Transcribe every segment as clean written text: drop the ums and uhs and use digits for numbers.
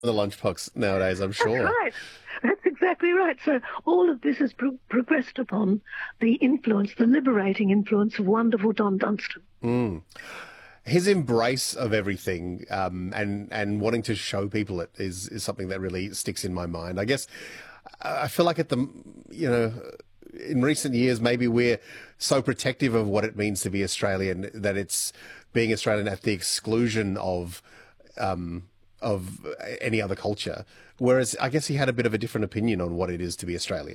the lunchbox nowadays, I'm That's sure. right. That's exactly right. So all of this has progressed upon the influence, the liberating influence of wonderful Don Dunstan. Mm. His embrace of everything, and wanting to show people it is something that really sticks in my mind. I guess I feel like you know, in recent years, maybe we're so protective of what it means to be Australian that it's being Australian at the exclusion of any other culture. Whereas I guess he had a bit of a different opinion on what it is to be Australian.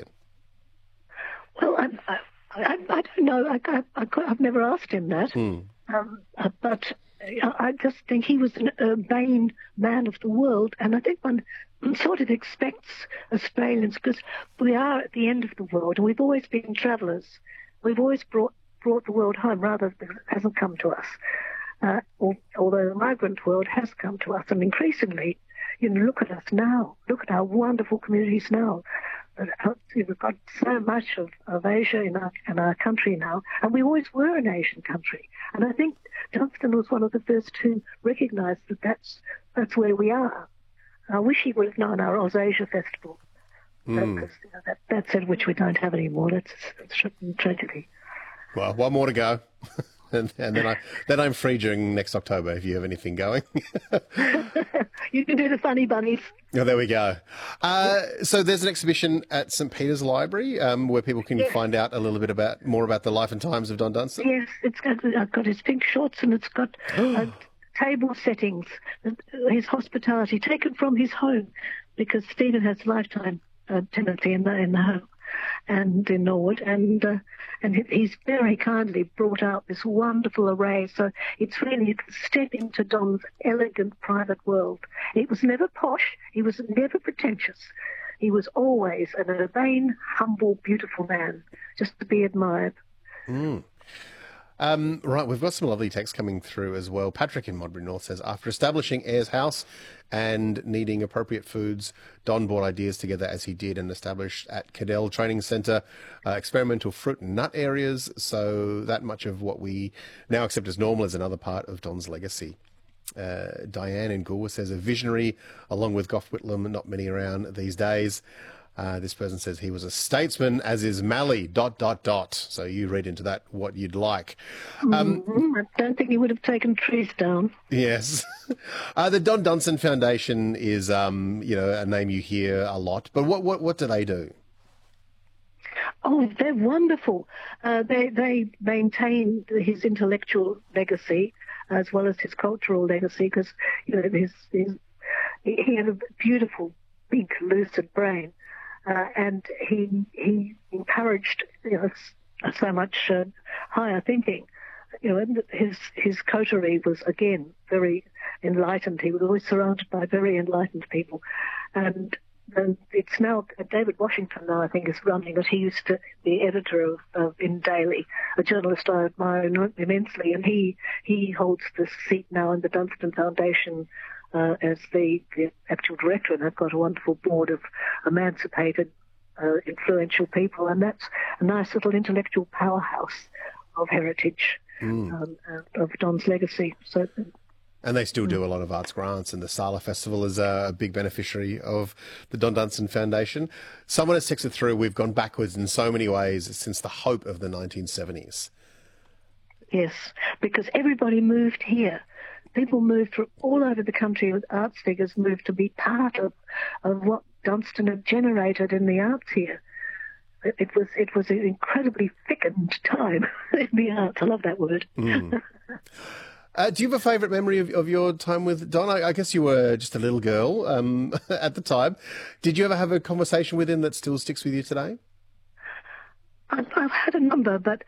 Well, I don't know. I've never asked him that. Mm. But I just think he was an urbane man of the world, and I think one sort of expects Australians, because we are at the end of the world, and we've always been travellers. We've always brought the world home, rather than it hasn't come to us. Although the migrant world has come to us, and increasingly, look at us now. Look at our wonderful communities now. We've got so much of Asia in our country now, and we always were an Asian country. And I think Dunstan was one of the first to recognise that that's where we are. I wish he would have known our Ausasia Festival, Mm. because that's it, which we don't have anymore. That's a tragedy. Well, one more to go. And then I'm free during next October if you have anything going. You can do the funny bunnies. Oh, there we go. So there's an exhibition at St Peter's Library where people can Yes, find out a little bit more about the life and times of Don Dunstan. yes. I've got his pink shorts, and it's got table settings, his hospitality taken from his home, because Stephen has lifetime tenancy in the home and in Norwood, and he's very kindly brought out this wonderful array. So it's really a step into Don's elegant private world. It was never posh. He was never pretentious. He was always an urbane, humble, beautiful man, just to be admired. Mm. Right, we've got some lovely text coming through as well. Patrick in Modbury North says, after establishing Ayers House and needing appropriate foods, Don brought ideas together as he did and established at Cadell Training Centre experimental fruit and nut areas. So that much of what we now accept as normal is another part of Don's legacy. Diane in Goolwa says, a visionary along with Gough Whitlam, not many around these days. This person says he was a statesman, as is Malley, ... So you read into that what you'd like. I don't think he would have taken trees down. Yes. The Don Dunstan Foundation is, a name you hear a lot. But what do they do? Oh, they're wonderful. They maintain his intellectual legacy as well as his cultural legacy, because he had a beautiful, big, lucid brain. And he encouraged, so much higher thinking. And his coterie was again very enlightened. He was always surrounded by very enlightened people, and it's now David Washington now, I think, is running it. He used to be editor of In Daily, a journalist I admire immensely, and he holds this seat now in the Dunstan Foundation as the actual director, and they've got a wonderful board of emancipated, influential people, and that's a nice little intellectual powerhouse of heritage, of Don's legacy. So, And they still do a lot of arts grants, and the Sala Festival is a big beneficiary of the Don Dunstan Foundation. Someone has texted through, we've gone backwards in so many ways since the hope of the 1970s. yes, because everybody moved here. People moved from all over the country. Arts figures moved to be part of what Dunstan had generated in the arts here. It was an incredibly thickened time in the arts. I love that word. Mm. Do you have a favourite memory of your time with Don? I guess you were just a little girl at the time. Did you ever have a conversation with him that still sticks with you today? I've had a number, but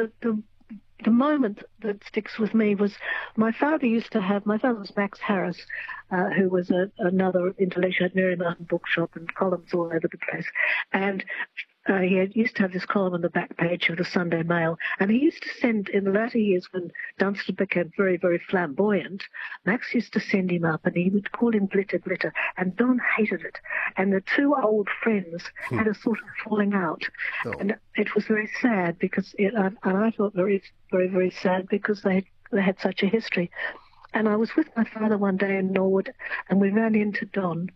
the moment that sticks with me was my father was Max Harris, who was another intellectual at Mary Martin Bookshop and columns all over the place. And used to have this column on the back page of the Sunday Mail, and he used to send, in the latter years when Dunstan became very, very flamboyant, Max used to send him up, and he would call him Glitter Glitter, and Don hated it. And the two old friends had a sort of falling out, and it was very sad, because and I felt very, very, very sad, because they had such a history. And I was with my father one day in Norwood, and we ran into Don,